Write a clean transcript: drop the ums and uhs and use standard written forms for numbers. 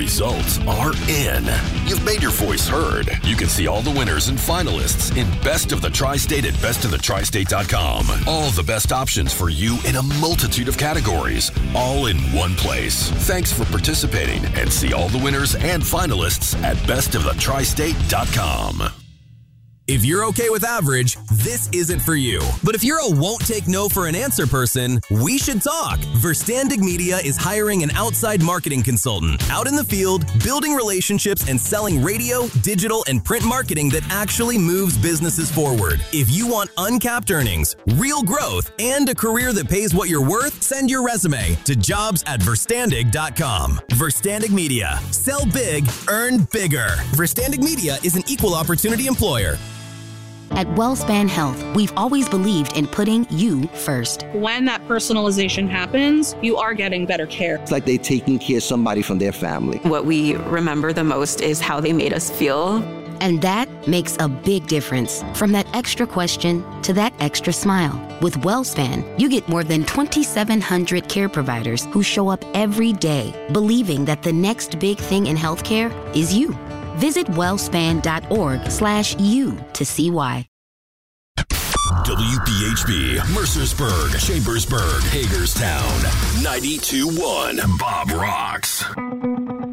results are in. You've made your voice heard. You can see all the winners and finalists in Best of the Tri-State at bestofthetristate.com. All the best options for you in a multitude of categories, all in one place. Thanks for participating, and see all the winners and finalists at bestofthetristate.com. If you're okay with average, this isn't for you. But if you're a won't take no for an answer person, we should talk. Verstandig Media is hiring an outside marketing consultant out in the field, building relationships and selling radio, digital, and print marketing that actually moves businesses forward. If you want uncapped earnings, real growth, and a career that pays what you're worth, send your resume to jobs@verstandig.com. Verstandig Media. Sell big, earn bigger. Verstandig Media is an equal opportunity employer. At WellSpan Health, we've always believed in putting you first. When that personalization happens, you are getting better care. It's like they're taking care of somebody from their family. What we remember the most is how they made us feel. And that makes a big difference. From that extra question to that extra smile. With WellSpan, you get more than 2,700 care providers who show up every day, believing that the next big thing in healthcare is you. Visit wellspan.org/you to see why. WPHB, Mercersburg, Chambersburg, Hagerstown, 92.1 Bob Rocks.